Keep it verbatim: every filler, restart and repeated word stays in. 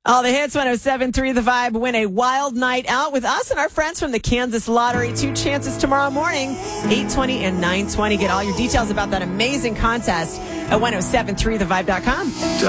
All the hits, one oh seven point three The Vibe. Win a wild night out with us and our friends from the Kansas Lottery. Two chances tomorrow morning, eight twenty and nine twenty. Get all your details about that amazing contest at ten seventy-three the vibe dot com.